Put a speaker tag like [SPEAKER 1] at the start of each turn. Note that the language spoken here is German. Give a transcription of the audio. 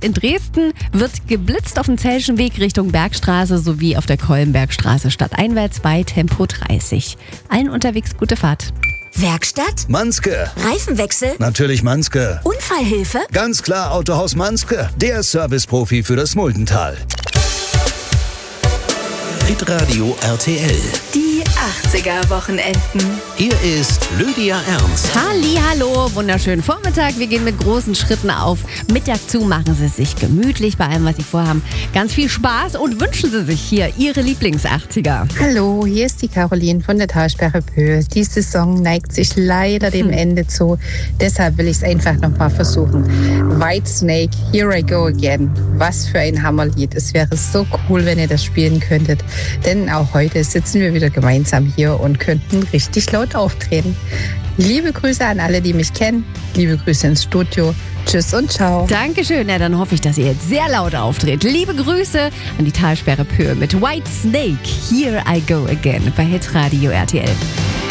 [SPEAKER 1] In Dresden wird geblitzt auf dem Zellschen Weg Richtung Bergstraße sowie auf der Kollenbergstraße stadteinwärts bei Tempo 30. Allen unterwegs gute Fahrt.
[SPEAKER 2] Werkstatt?
[SPEAKER 3] Manske.
[SPEAKER 2] Reifenwechsel?
[SPEAKER 3] Natürlich Manske.
[SPEAKER 2] Unfallhilfe?
[SPEAKER 3] Ganz klar Autohaus Manske. Der Serviceprofi für das Muldental.
[SPEAKER 4] Hitradio RTL.
[SPEAKER 5] Die 80er-Wochenenden.
[SPEAKER 4] Hier ist Lydia Ernst.
[SPEAKER 1] Hallo, wunderschönen Vormittag. Wir gehen mit großen Schritten auf Mittag zu. Machen Sie es sich gemütlich bei allem, was Sie vorhaben. Ganz viel Spaß und wünschen Sie sich hier Ihre Lieblings-80er.
[SPEAKER 6] Hallo, hier ist die Caroline von der Talsperre Pö. Die Saison neigt sich leider dem Ende zu. Deshalb will ich es einfach nochmal versuchen. Whitesnake, Here I Go Again. Was für ein Hammerlied. Es wäre so cool, wenn ihr das spielen könntet. Denn auch heute sitzen wir wieder gemeinsam hier und könnten richtig laut auftreten. Liebe Grüße an alle, die mich kennen. Liebe Grüße ins Studio. Tschüss und ciao.
[SPEAKER 1] Dankeschön. Ja, dann hoffe ich, dass ihr jetzt sehr laut auftritt. Liebe Grüße an die Talsperre Pö mit Whitesnake. Here I Go Again bei Hitradio RTL.